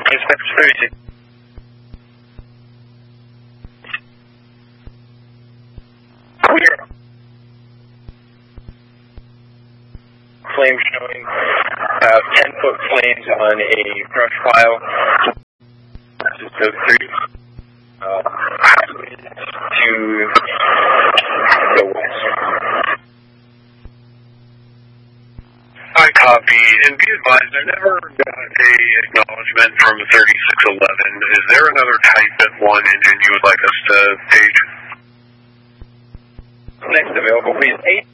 Dispatch 36. Clear. Flames showing 10-foot flames on a brush pile. This is code 3. To the west. I copy, and be advised, I never got a acknowledgement from 3611. Is there another Type 1 engine you would like us to page? Next available, please. 8.